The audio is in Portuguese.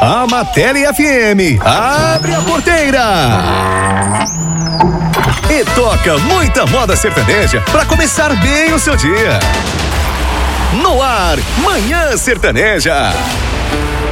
A Matéria FM abre a porteira e toca muita moda sertaneja pra começar bem o seu dia. No ar, Manhã Sertaneja.